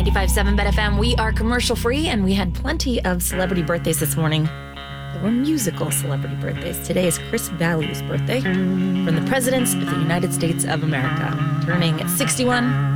95.7 Bet FM. We are commercial free, and we had plenty of celebrity birthdays this morning. There were musical celebrity birthdays. Today is Chris Value's birthday, from the Presidents of the United States of America, turning 61.